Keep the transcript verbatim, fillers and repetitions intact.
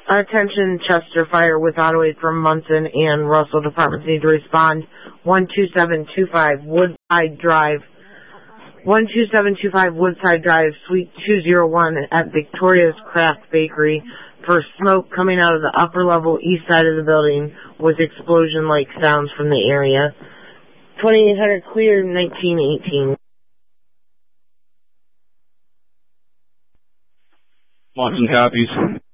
Attention, Chester Fire with Ottaway from Munson and Russell departments need to respond. one two seven two five Woodside Drive. one two seven two five Woodside Drive, Suite two oh one at Victoria's Craft Bakery for smoke coming out of the upper level east side of the building with explosion-like sounds from the area. twenty-eight hundred clear, nineteen eighteen. Munson copies.